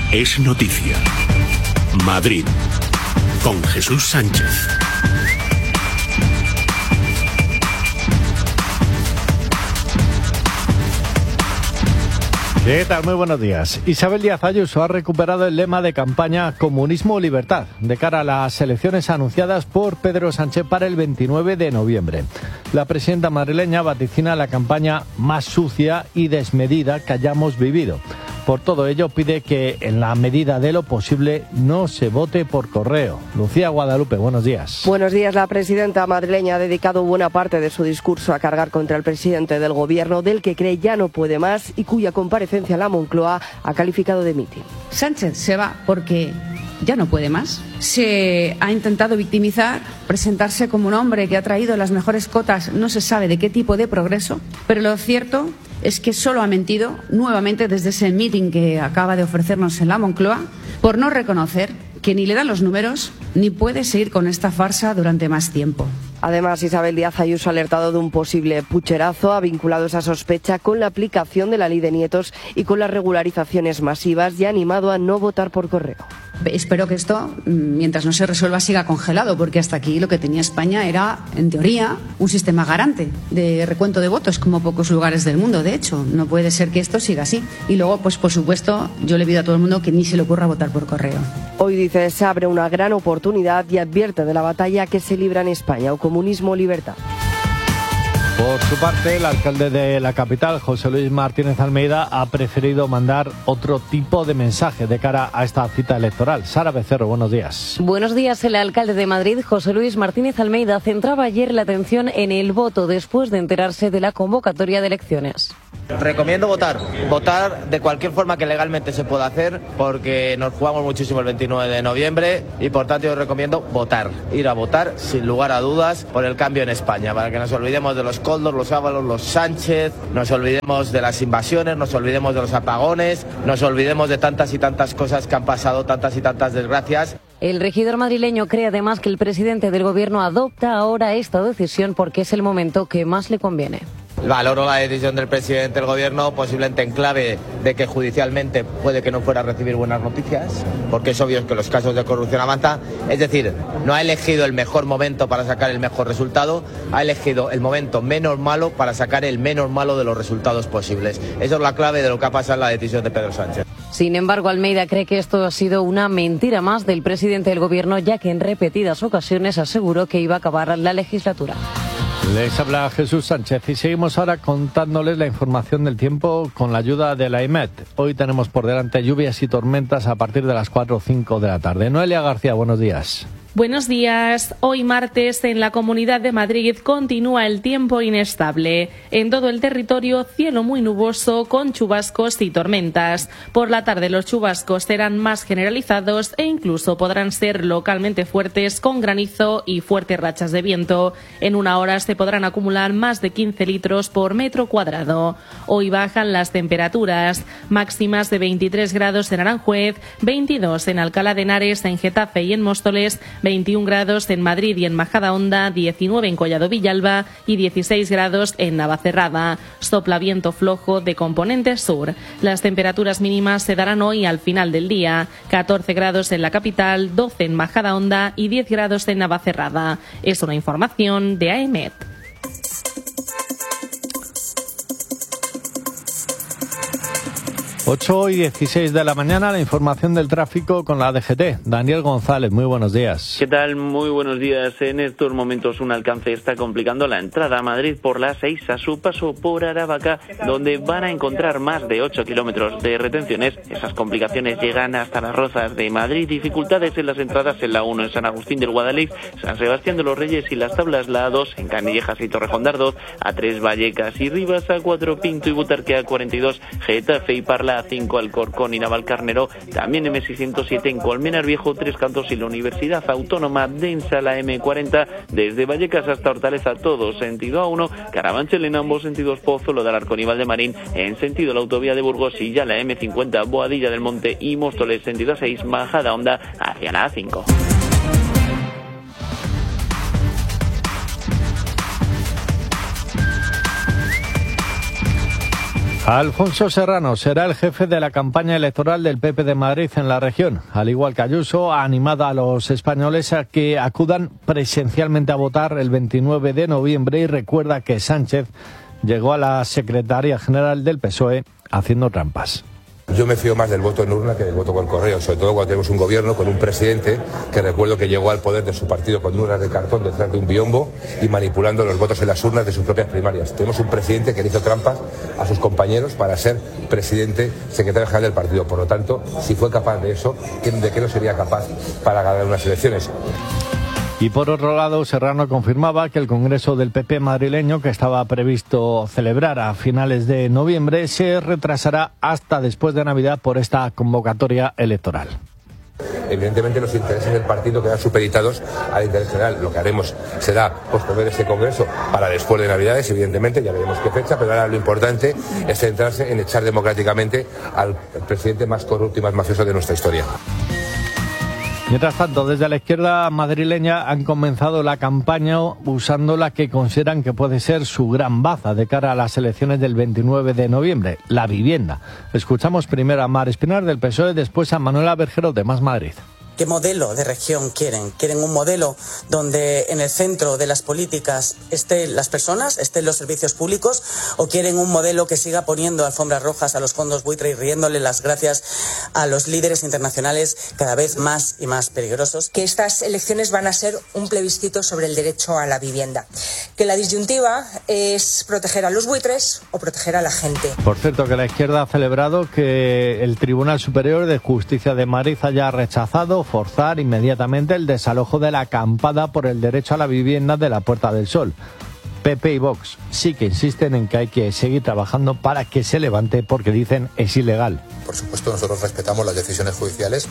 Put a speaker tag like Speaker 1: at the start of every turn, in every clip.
Speaker 1: es noticia. Madrid, con Jesús Sánchez.
Speaker 2: ¿Qué tal? Muy buenos días. Isabel Díaz Ayuso ha recuperado el lema de campaña Comunismo o Libertad de cara a las elecciones anunciadas por Pedro Sánchez para el 29 de noviembre. La presidenta madrileña vaticina la campaña más sucia y desmedida que hayamos vivido. Por todo ello, pide que, en la medida de lo posible, no se vote por correo. Lucía Guadalupe, buenos días.
Speaker 3: Buenos días. La presidenta madrileña ha dedicado buena parte de su discurso a cargar contra el presidente del gobierno, del que cree ya no puede más y cuya comparecencia en la Moncloa ha calificado de mitin.
Speaker 4: Sánchez se va porque ya no puede más. Se ha intentado victimizar, presentarse como un hombre que ha traído las mejores cotas, no se sabe de qué tipo de progreso, pero lo cierto es que solo ha mentido nuevamente desde ese mitin que acaba de ofrecernos en la Moncloa por no reconocer que ni le dan los números ni puede seguir con esta farsa durante más tiempo.
Speaker 3: Además, Isabel Díaz Ayuso ha alertado de un posible pucherazo, ha vinculado esa sospecha con la aplicación de la ley de nietos y con las regularizaciones masivas y ha animado a no votar por correo.
Speaker 4: Espero que esto, mientras no se resuelva, siga congelado, porque hasta aquí lo que tenía España era, en teoría, un sistema garante de recuento de votos, como pocos lugares del mundo. De hecho, no puede ser que esto siga así. Y luego, pues por supuesto, yo le pido a todo el mundo que ni se le ocurra votar por correo.
Speaker 3: Hoy, dice, se abre una gran oportunidad y advierte de la batalla que se libra en España, o comunismo o libertad.
Speaker 2: Por su parte, el alcalde de la capital, José Luis Martínez Almeida, ha preferido mandar otro tipo de mensaje de cara a esta cita electoral. Sara Becerro, buenos días.
Speaker 5: Buenos días. El alcalde de Madrid, José Luis Martínez Almeida, centraba ayer la atención en el voto después de enterarse de la convocatoria de elecciones.
Speaker 6: Recomiendo votar de cualquier forma que legalmente se pueda hacer, porque nos jugamos muchísimo el 29 de noviembre y por tanto yo recomiendo votar, ir a votar sin lugar a dudas por el cambio en España, para que nos olvidemos de los Koldos, los Ábalos, los Sánchez, nos olvidemos de las invasiones, nos olvidemos de los apagones, nos olvidemos de tantas y tantas cosas que han pasado, tantas y tantas desgracias.
Speaker 5: El regidor madrileño cree además que el presidente del gobierno adopta ahora esta decisión porque es el momento que más le conviene.
Speaker 6: Valoro la decisión del presidente del gobierno, posiblemente en clave de que judicialmente puede que no fuera a recibir buenas noticias, porque es obvio que los casos de corrupción avanzan. Es decir, no ha elegido el mejor momento para sacar el mejor resultado, ha elegido el momento menos malo para sacar el menos malo de los resultados posibles. Esa es la clave de lo que ha pasado en la decisión de Pedro Sánchez.
Speaker 5: Sin embargo, Almeida cree que esto ha sido una mentira más del presidente del gobierno, ya que en repetidas ocasiones aseguró que iba a acabar la legislatura.
Speaker 2: Les habla Jesús Sánchez y seguimos ahora contándoles la información del tiempo con la ayuda de la EMET. Hoy tenemos por delante lluvias y tormentas a partir de las 4 o 5 de la tarde. Noelia García, buenos días.
Speaker 7: Buenos días. Hoy martes en la Comunidad de Madrid continúa el tiempo inestable. En todo el territorio cielo muy nuboso con chubascos y tormentas. Por la tarde los chubascos serán más generalizados e incluso podrán ser localmente fuertes con granizo y fuertes rachas de viento. En una hora se podrán acumular más de 15 litros por metro cuadrado. Hoy bajan las temperaturas, máximas de 23 grados en Aranjuez, 22 en Alcalá de Henares, en Getafe y en Móstoles, 21 grados en Madrid y en Majadahonda, 19 en Collado Villalba y 16 grados en Navacerrada. Sopla viento flojo de componente sur. Las temperaturas mínimas se darán hoy al final del día. 14 grados en la capital, 12 en Majadahonda y 10 grados en Navacerrada. Es una información de AEMET.
Speaker 2: Ocho y 16 de la mañana, la información del tráfico con la DGT. Daniel González, muy buenos días.
Speaker 8: ¿Qué tal? Muy buenos días. En estos momentos un alcance está complicando la entrada a Madrid por la 6 a su paso por Aravaca, donde van a encontrar más de 8 kilómetros de retenciones. Esas complicaciones llegan hasta las Rozas de Madrid. Dificultades en las entradas en la 1 en San Agustín del Guadalix, San Sebastián de los Reyes y Las Tablas, la A2 en Canillejas y Torrejón, A3 Vallecas y Rivas, A4 Pinto y Butarque, A42 Getafe y Parla, A5 Alcorcón y Navalcarnero, también M607 en Colmenar Viejo, Tres Cantos y la Universidad Autónoma de Ensa, la M40 desde Vallecas hasta Hortaleza, todo sentido A1, Carabanchel en ambos sentidos, Pozuelo de Alarcón y Valdemarín en sentido la autovía de Burgos y ya la M50 Boadilla del Monte y Móstoles sentido A6, Majadahonda hacia la A5.
Speaker 2: Alfonso Serrano será el jefe de la campaña electoral del PP de Madrid en la región. Al igual que Ayuso, ha animado a los españoles a que acudan presencialmente a votar el 29 de noviembre y recuerda que Sánchez llegó a la Secretaría General del PSOE haciendo trampas.
Speaker 9: Yo me fío más del voto en urna que del voto con correo, sobre todo cuando tenemos un gobierno con un presidente que recuerdo que llegó al poder de su partido con urnas de cartón detrás de un biombo y manipulando los votos en las urnas de sus propias primarias. Tenemos un presidente que le hizo trampas a sus compañeros para ser presidente, secretario general del partido. Por lo tanto, si fue capaz de eso, ¿de qué no sería capaz para ganar unas elecciones?
Speaker 2: Y por otro lado, Serrano confirmaba que el Congreso del PP madrileño, que estaba previsto celebrar a finales de noviembre, se retrasará hasta después de Navidad por esta convocatoria electoral.
Speaker 9: Evidentemente los intereses del partido quedan supeditados al interés general. Lo que haremos será posponer ese congreso para después de Navidades, evidentemente, ya veremos qué fecha, pero ahora lo importante es centrarse en echar democráticamente al presidente más corrupto y más mafioso de nuestra historia.
Speaker 2: Mientras tanto, desde la izquierda madrileña han comenzado la campaña usando la que consideran que puede ser su gran baza de cara a las elecciones del 29 de noviembre, la vivienda. Escuchamos primero a Mar Espinar del PSOE, después a Manuela Berjero de Más Madrid.
Speaker 10: ¿Qué modelo de región quieren? ¿Quieren un modelo donde en el centro de las políticas estén las personas, estén los servicios públicos? ¿O quieren un modelo que siga poniendo alfombras rojas a los fondos buitre y riéndole las gracias a los líderes internacionales cada vez más y más peligrosos?
Speaker 11: Que estas elecciones van a ser un plebiscito sobre el derecho a la vivienda. Que la disyuntiva es proteger a los buitres o proteger a la gente.
Speaker 2: Por cierto, que la izquierda ha celebrado que el Tribunal Superior de Justicia de Madrid haya rechazado forzar inmediatamente el desalojo de la acampada por el derecho a la vivienda de la Puerta del Sol. PP y Vox sí que insisten en que hay que seguir trabajando para que se levante porque dicen es ilegal.
Speaker 12: Por supuesto, nosotros respetamos las decisiones judiciales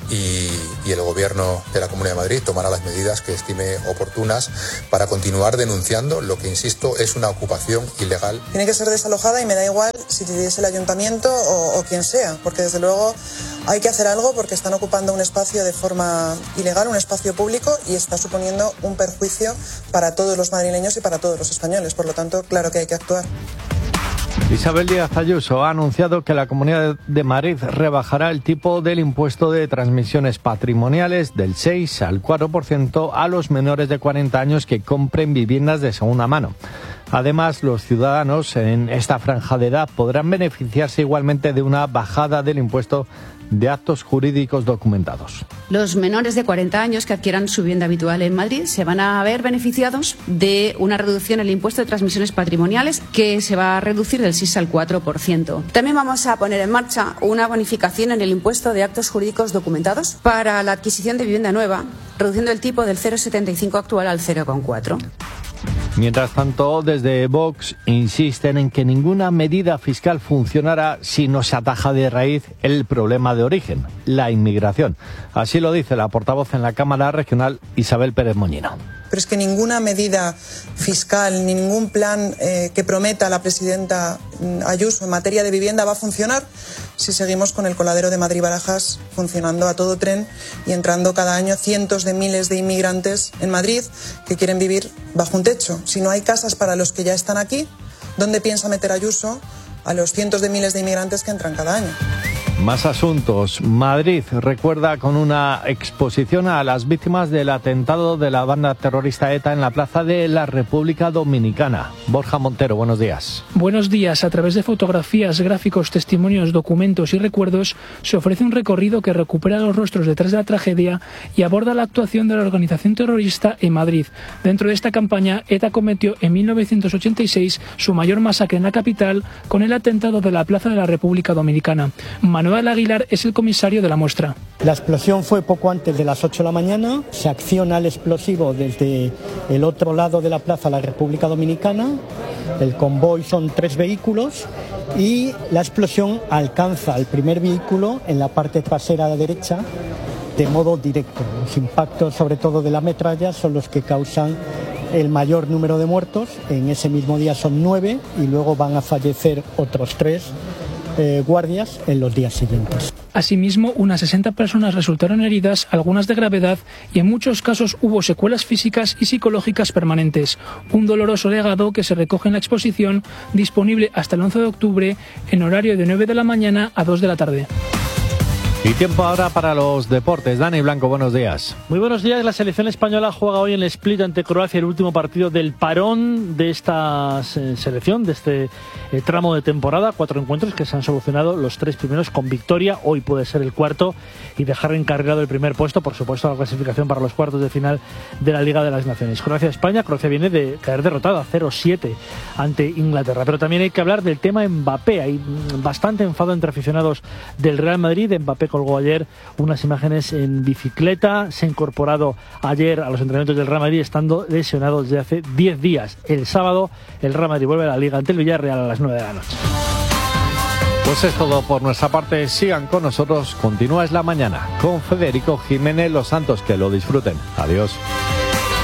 Speaker 12: y el Gobierno de la Comunidad de Madrid tomará las medidas que estime oportunas para continuar denunciando lo que, insisto, es una ocupación ilegal.
Speaker 13: Tiene que ser desalojada y me da igual si es el ayuntamiento o quien sea, porque desde luego hay que hacer algo porque están ocupando un espacio de forma ilegal, un espacio público, y está suponiendo un perjuicio para todos los madrileños y para todos los españoles. Por lo tanto, claro que hay que actuar.
Speaker 2: Isabel Díaz Ayuso ha anunciado que la Comunidad de Madrid rebajará el tipo del impuesto de transmisiones patrimoniales del 6 al 4% a los menores de 40 años que compren viviendas de segunda mano. Además, los ciudadanos en esta franja de edad podrán beneficiarse igualmente de una bajada del impuesto de actos jurídicos documentados.
Speaker 4: Los menores de 40 años que adquieran su vivienda habitual en Madrid se van a ver beneficiados de una reducción en el impuesto de transmisiones patrimoniales que se va a reducir del 6 al 4%. También vamos a poner en marcha una bonificación en el impuesto de actos jurídicos documentados para la adquisición de vivienda nueva, reduciendo el tipo del 0,75 actual al 0,4.
Speaker 2: Mientras tanto, desde Vox insisten en que ninguna medida fiscal funcionará si no se ataja de raíz el problema de origen, la inmigración. Así lo dice la portavoz en la Cámara Regional, Isabel Pérez Moñino.
Speaker 13: Pero es que ninguna medida fiscal ni ningún plan que prometa la presidenta Ayuso en materia de vivienda va a funcionar si seguimos con el coladero de Madrid-Barajas funcionando a todo tren y entrando cada año cientos de miles de inmigrantes en Madrid que quieren vivir bajo un techo. Si no hay casas para los que ya están aquí, ¿dónde piensa meter Ayuso a los cientos de miles de inmigrantes que entran cada año?
Speaker 2: Más asuntos. Madrid recuerda con una exposición a las víctimas del atentado de la banda terrorista ETA en la Plaza de la República Dominicana. Borja Montero, buenos días.
Speaker 14: Buenos días. A través de fotografías, gráficos, testimonios, documentos y recuerdos, se ofrece un recorrido que recupera los rostros detrás de la tragedia y aborda la actuación de la organización terrorista en Madrid. Dentro de esta campaña, ETA cometió en 1986 su mayor masacre en la capital con el atentado de la Plaza de la República Dominicana. Manuel Aguilar es el comisario de la muestra.
Speaker 15: La explosión fue poco antes de las 8 de la mañana. Se acciona el explosivo desde el otro lado de la Plaza de la República Dominicana. El convoy son 3 vehículos y la explosión alcanza al primer vehículo en la parte trasera a la derecha de modo directo. Los impactos, sobre todo de la metralla, son los que causan el mayor número de muertos. En ese mismo día son 9 y luego van a fallecer otros 3 guardias en los días siguientes.
Speaker 14: Asimismo, unas 60 personas resultaron heridas, algunas de gravedad, y en muchos casos hubo secuelas físicas y psicológicas permanentes. Un doloroso legado que se recoge en la exposición, disponible hasta el 11 de octubre, en horario de 9 de la mañana a 2 de la tarde.
Speaker 2: Y tiempo ahora para los deportes. Dani Blanco, buenos días.
Speaker 16: Muy buenos días. La selección española juega hoy en el Split ante Croacia, el último partido del parón de esta selección, de este tramo de temporada. 4 encuentros que se han solucionado, los 3 primeros con victoria. Hoy puede ser el cuarto y dejar encarrilado el primer puesto, por supuesto, la clasificación para los cuartos de final de la Liga de las Naciones. Croacia-España. Croacia viene de caer derrotada 0-7 ante Inglaterra. Pero también hay que hablar del tema Mbappé. Hay bastante enfado entre aficionados del Real Madrid. Mbappé colgó ayer unas imágenes en bicicleta. Se ha incorporado ayer a los entrenamientos del Real Madrid estando lesionado desde hace 10 días. El sábado el Real Madrid vuelve a la Liga ante el Villarreal a las 9 de la noche.
Speaker 2: Pues es todo por nuestra parte. Sigan con nosotros. Continúa Es la Mañana con Federico Jiménez Los Santos. Que lo disfruten. Adiós.